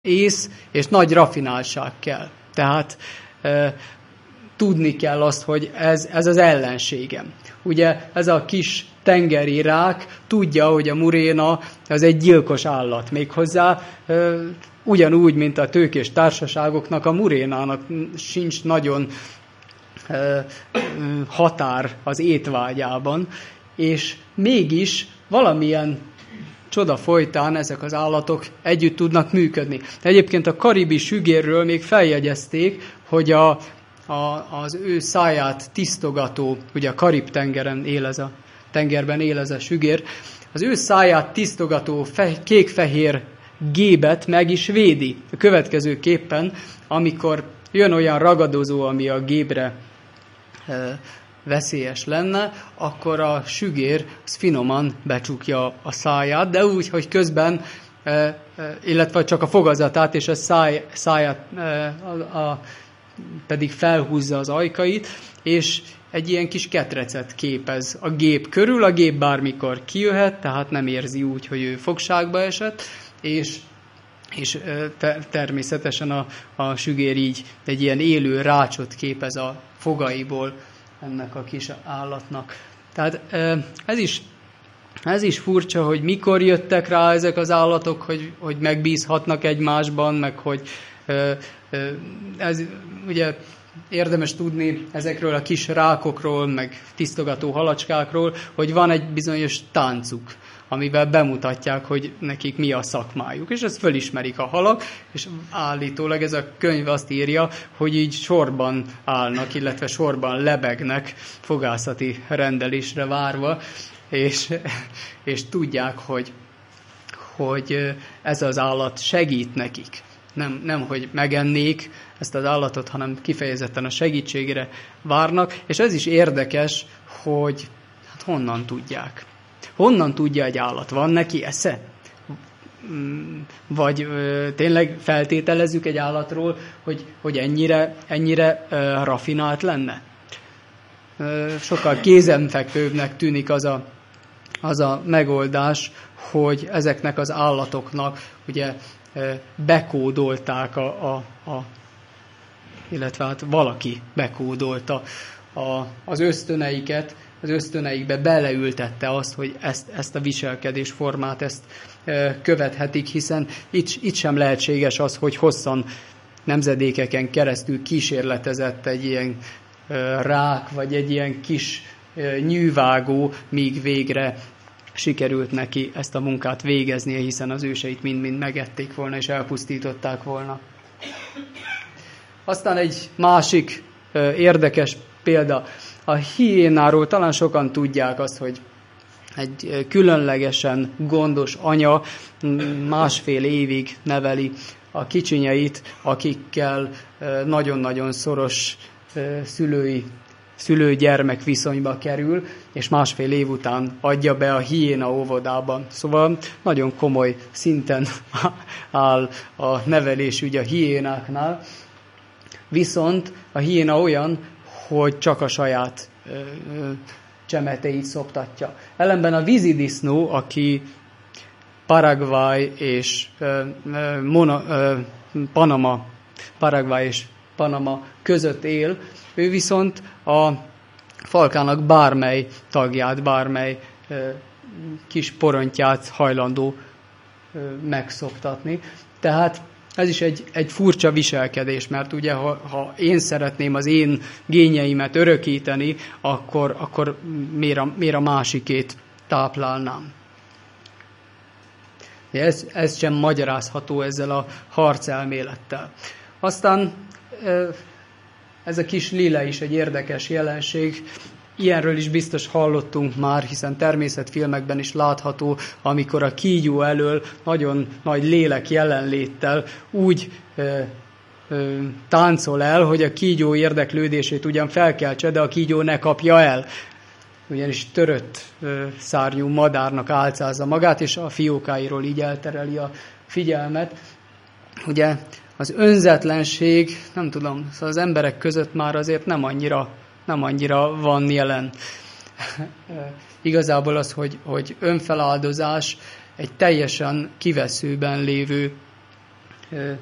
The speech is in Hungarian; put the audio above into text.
ész és nagy rafináltság kell. Tehát tudni kell azt, hogy ez az ellenségem. Ugye ez a kis tengeri rák tudja, hogy a muréna az egy gyilkos állat. Méghozzá ugyanúgy, mint a tőkés társaságoknak, a murénának sincs nagyon határ az étvágyában, és mégis valamilyen csoda folytán ezek az állatok együtt tudnak működni. Egyébként a karibi sügérről még feljegyezték, hogy az ő száját tisztogató, ugye a Karib-tengerben él ez a sügér, az ő száját tisztogató kék-fehér gébet meg is védi. A következőképpen, amikor jön olyan ragadozó, ami a gébre veszélyes lenne, akkor a sügér az finoman becsukja a száját, de úgy, hogy közben, illetve csak a fogazatát és a száját pedig felhúzza az ajkait, és egy ilyen kis ketrecet képez a gép körül, a gép bármikor kijöhet, tehát nem érzi úgy, hogy ő fogságba esett, és természetesen a sügér így egy ilyen élő rácsot képez a fogaiból ennek a kis állatnak. Tehát ez is furcsa, hogy mikor jöttek rá ezek az állatok, hogy megbízhatnak egymásban, meg hogy ez ugye érdemes tudni ezekről a kis rákokról, meg tisztogató halacskákról, hogy van egy bizonyos táncuk, amivel bemutatják, hogy nekik mi a szakmájuk. És ezt fölismerik a halak, és állítólag ez a könyv azt írja, hogy így sorban állnak, illetve sorban lebegnek fogászati rendelésre várva, és tudják, hogy ez az állat segít nekik. Nem, hogy megennék ezt az állatot, hanem kifejezetten a segítségére várnak, és ez is érdekes, hogy hát honnan tudják. Honnan tudja egy állat? Van neki esze? Vagy tényleg feltételezzük egy állatról, hogy ennyire rafinált lenne? Sokkal kézenfekvőbbnek tűnik az a megoldás, hogy ezeknek az állatoknak ugye bekódolták illetve hát valaki bekódolta az ösztöneiket, az ösztöneikbe beleültette azt, hogy ezt a viselkedésformát ezt követhetik, hiszen itt sem lehetséges az, hogy hosszan nemzedékeken keresztül kísérletezett egy ilyen rák, vagy egy ilyen kis nyűvágó, míg végre sikerült neki ezt a munkát végeznie, hiszen az őseit mind-mind megették volna, és elpusztították volna. Aztán egy másik érdekes példa. A hiénáról talán sokan tudják azt, hogy egy különlegesen gondos anya 1,5 évig neveli a kicsinyeit, akikkel nagyon-nagyon szoros szülő-gyermek viszonyba kerül, és 1,5 év után adja be a hiéna óvodában. Szóval nagyon komoly szinten áll a nevelésügy a hiénáknál, viszont a hiéna olyan, hogy csak a saját csemeteit szoptatja. Ellenben a vízidisznó, aki Paraguay és Paraguay és Panama között él, ő viszont a falkának bármely tagját, bármely kis porontját hajlandó megszoptatni. Tehát ez is egy furcsa viselkedés, mert ugye ha én szeretném az én génjeimet örökíteni, akkor miért a másikét táplálnám? Ez sem magyarázható ezzel a harcelmélettel. Aztán ez a kis lila is egy érdekes jelenség. Ilyenről is biztos hallottunk már, hiszen természetfilmekben is látható, amikor a kígyó elől nagyon nagy lélek jelenléttel úgy táncol el, hogy a kígyó érdeklődését ugyan felkeltse, de a kígyó ne kapja el. Ugyanis törött szárnyú madárnak álcázza magát, és a fiókáiról így eltereli a figyelmet. Ugye az önzetlenség, nem tudom, szóval az emberek között már azért nem annyira van jelen. Igazából az, hogy önfeláldozás egy teljesen kiveszőben lévő